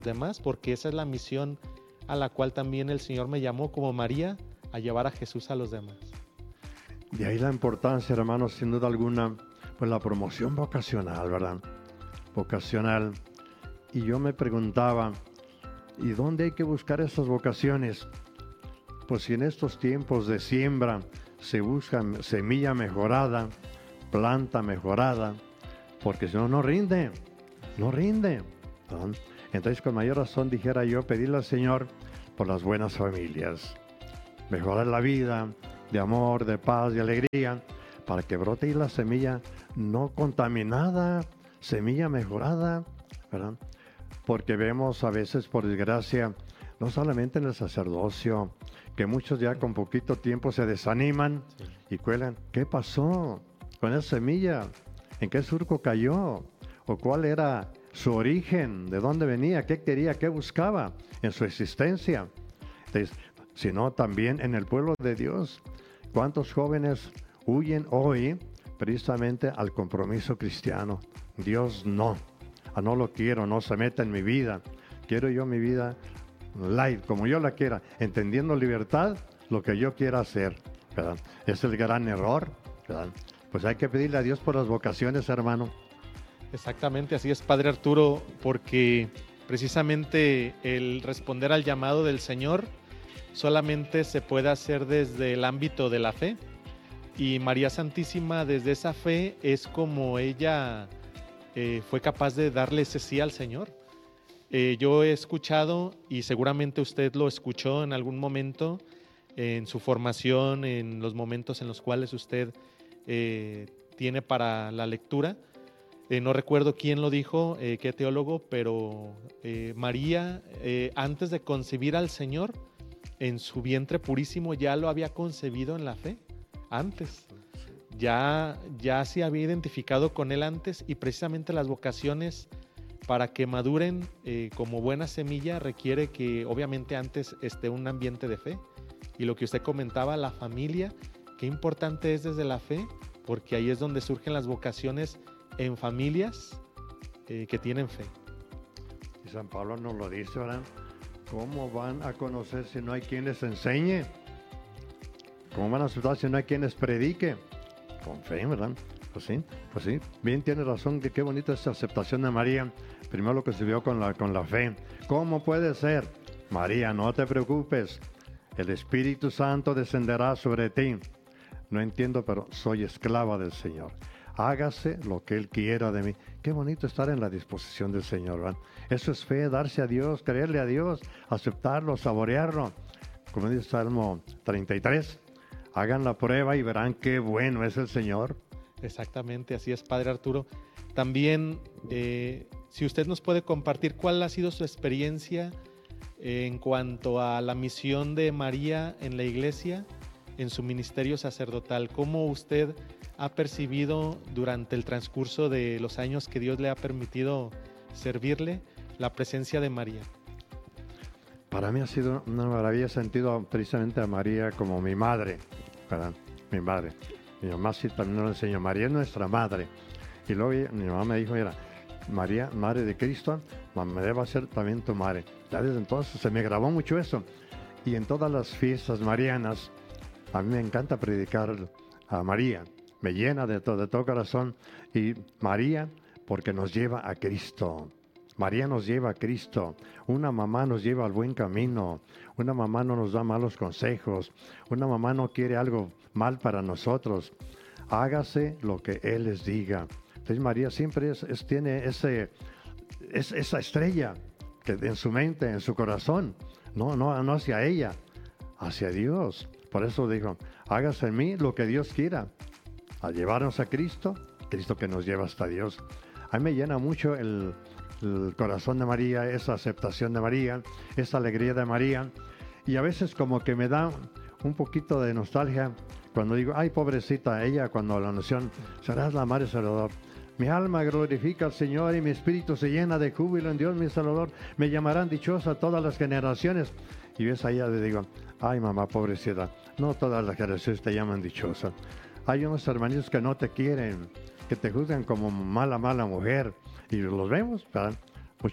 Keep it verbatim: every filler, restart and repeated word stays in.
demás, porque esa es la misión a la cual también el Señor me llamó como María, a llevar a Jesús a los demás. De ahí la importancia, hermanos, sin duda alguna, pues la promoción vocacional, ¿verdad? Vocacional. Y yo me preguntaba, ¿y dónde hay que buscar esas vocaciones? Pues si en estos tiempos de siembra se busca semilla mejorada, planta mejorada, porque si no, no rinde, no rinde, ¿no? Entonces, con mayor razón, dijera yo, pedirle al Señor por las buenas familias, mejorar la vida de amor, de paz, de alegría, para que brote ahí la semilla no contaminada, semilla mejorada, ¿verdad? Porque vemos a veces, por desgracia, no solamente en el sacerdocio, que muchos ya con poquito tiempo se desaniman sí. y cuelan. ¿Qué pasó con esa semilla? ¿En qué surco cayó? ¿O cuál era su origen? ¿De dónde venía? ¿Qué quería? ¿Qué buscaba en su existencia? Entonces, sino también en el pueblo de Dios. ¿Cuántos jóvenes huyen hoy precisamente al compromiso cristiano? Dios no. Ah, no lo quiero, no se meta en mi vida. Quiero yo mi vida light, como yo la quiera, entendiendo libertad, lo que yo quiera hacer, ¿verdad? Es el gran error, ¿verdad? Pues hay que pedirle a Dios por las vocaciones, hermano. Exactamente, así es, Padre Arturo, porque precisamente el responder al llamado del Señor solamente se puede hacer desde el ámbito de la fe, y María Santísima desde esa fe es como ella eh, fue capaz de darle ese sí al Señor. Eh, yo he escuchado, y seguramente usted lo escuchó en algún momento en su formación, en los momentos en los cuales usted eh, tiene para la lectura. Eh, no recuerdo quién lo dijo, eh, qué teólogo, pero eh, María, eh, antes de concebir al Señor, en su vientre purísimo ya lo había concebido en la fe, antes. Ya, ya se había identificado con él antes, y precisamente las vocaciones, para que maduren eh, como buena semilla, requiere que obviamente antes esté un ambiente de fe. Y lo que usted comentaba, la familia, qué importante es desde la fe, porque ahí es donde surgen las vocaciones en familias eh, que tienen fe. Y San Pablo nos lo dice, ¿verdad? ¿Cómo van a conocer si no hay quien les enseñe? ¿Cómo van a aceptar si no hay quien les predique? Con fe, ¿verdad? Pues sí, pues sí, bien tiene razón, que qué bonita esta aceptación de María. Primero lo que se vio con la, con la fe. ¿Cómo puede ser? María, no te preocupes, el Espíritu Santo descenderá sobre ti. No entiendo, pero soy esclava del Señor. Hágase lo que Él quiera de mí. Qué bonito estar en la disposición del Señor, ¿verdad? Eso es fe, darse a Dios, creerle a Dios, aceptarlo, saborearlo. Como dice Salmo treinta y tres, hagan la prueba y verán qué bueno es el Señor. Exactamente, así es, Padre Arturo. También, eh, si usted nos puede compartir cuál ha sido su experiencia eh, en cuanto a la misión de María en la iglesia, en su ministerio sacerdotal, cómo usted ha percibido durante el transcurso de los años que Dios le ha permitido servirle la presencia de María. Para mí ha sido una maravilla, he sentido precisamente a María como mi madre, ¿verdad? Mi madre. Mi mamá sí también nos enseñó, María es nuestra madre. Y luego mi mamá me dijo, mira, María, madre de Cristo, María va a ser también tu madre. Ya desde entonces se me grabó mucho eso. Y en todas las fiestas marianas, a mí me encanta predicar a María. Me llena de todo, de todo corazón. Y María, porque nos lleva a Cristo. María nos lleva a Cristo. Una mamá nos lleva al buen camino. Una mamá no nos da malos consejos. Una mamá no quiere algo mal para nosotros. Hágase lo que Él les diga. Entonces María siempre es, es, tiene ese, es, esa estrella que en su mente, en su corazón. No, no, no hacia ella, hacia Dios. Por eso dijo, hágase en mí lo que Dios quiera. Al llevarnos a Cristo, Cristo que nos lleva hasta Dios. A mí me llena mucho el... el corazón de María, esa aceptación de María, esa alegría de María, y a veces como que me da un poquito de nostalgia cuando digo, ay pobrecita, ella cuando la anunció, serás la madre Salvador. Mi alma glorifica al Señor y mi espíritu se llena de júbilo en Dios mi Salvador, me llamarán dichosa todas las generaciones. Y ves a ella le digo, ay mamá pobrecita, no todas las generaciones te llaman dichosa. Hay unos hermanitos que no te quieren, que te juzgan como mala, mala mujer. Y los vemos, ¿verdad?